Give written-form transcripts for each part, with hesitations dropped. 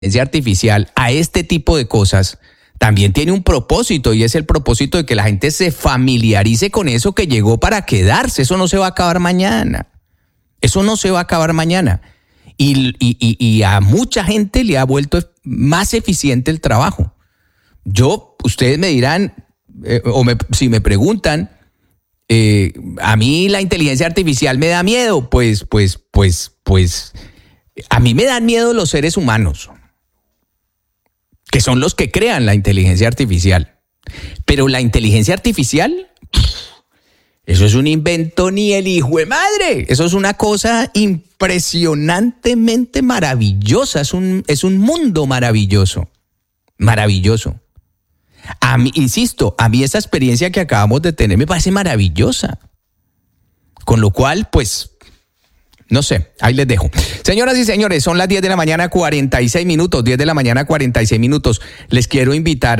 inteligencia artificial a este tipo de cosas también tiene un propósito, y es el propósito de que la gente se familiarice con eso que llegó para quedarse. Eso no se va a acabar mañana. Eso no se va a acabar mañana. Y a mucha gente le ha vuelto más eficiente el trabajo. Ustedes me dirán, si me preguntan, a mí la inteligencia artificial me da miedo. Pues, a mí me dan miedo los seres humanos, que son los que crean la inteligencia artificial. Pero la inteligencia artificial, eso es un invento ni el hijo de madre. Eso es una cosa impresionantemente maravillosa. Es un mundo maravilloso. Maravilloso. A mí, insisto, a mí esa experiencia que acabamos de tener me parece maravillosa. Con lo cual, pues, no sé, ahí les dejo. Señoras y señores, son las 10 de la mañana, 46 minutos. 10 de la mañana, 46 minutos. Les quiero invitar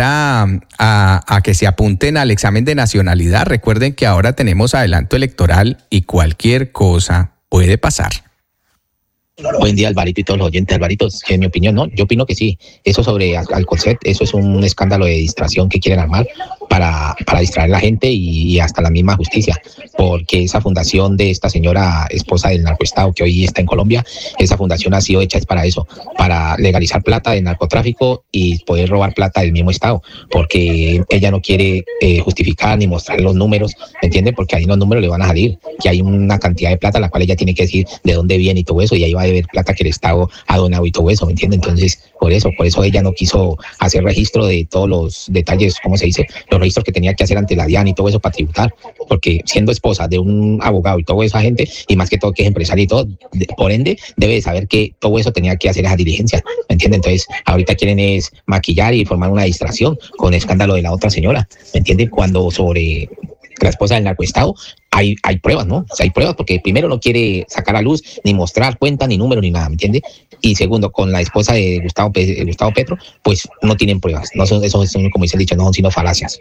a que se apunten al examen de nacionalidad. Recuerden que ahora tenemos adelanto electoral y cualquier cosa puede pasar. Buen día, Alvarito, y todos los oyentes. Alvarito, en mi opinión, ¿no? Yo opino que sí. Eso sobre Alcocer, eso es un escándalo de distracción que quieren armar para distraer a la gente y hasta la misma justicia, porque esa fundación de esta señora esposa del narcoestado que hoy está en Colombia, esa fundación ha sido hecha para eso, para legalizar plata de narcotráfico y poder robar plata del mismo estado, porque ella no quiere justificar ni mostrar los números, ¿me entiende? Porque ahí los números le van a salir, que hay una cantidad de plata la cual ella tiene que decir de dónde viene y todo eso, y ahí va a haber plata que el estado ha donado y todo eso, ¿me entiende? Entonces, por eso ella no quiso hacer registro de todos los detalles, ¿cómo se dice? Los registros que tenía que hacer ante la DIAN y todo eso para tributar, porque siendo esposa de un abogado y toda esa gente, y más que todo que es empresaria y todo, por ende, debe de saber que todo eso tenía que hacer esa diligencia, ¿me entiende? Entonces, ahorita quieren es maquillar y formar una distracción con el escándalo de la otra señora, ¿me entiende? Cuando sobre la esposa del narcoestado hay pruebas, ¿no? O sea, hay pruebas porque primero no quiere sacar a luz, ni mostrar cuenta, ni número, ni nada, ¿me entiende? Y segundo, con la esposa de Gustavo Petro, pues no tienen pruebas, no son, eso son, como dice el dicho, no son sino falacias.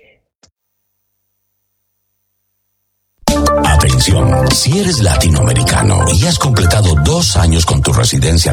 Atención, si eres latinoamericano y has completado 2 años con tu residencia